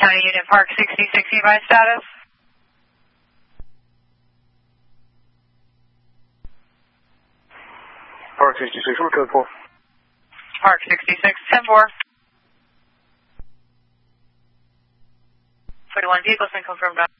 County Unit Park 66 by status. Park 66, what code for? Park 66, 10-4. 41 vehicles been confirmed.